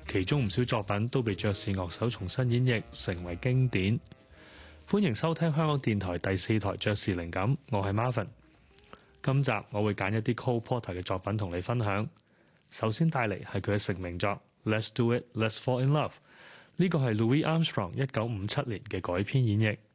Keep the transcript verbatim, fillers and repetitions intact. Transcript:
其中唔少作品都被爵士樂手重新演繹，成為經典。歡迎收聽香港電台第四台爵士靈感，我係 Marvin。今集我會揀一啲 Cole Porter 嘅作品同你分享。首先帶嚟係佢嘅成名作 Let's Do It, Let's Fall in Love。呢個係 Louis Armstrong 一九五七年嘅改編演繹。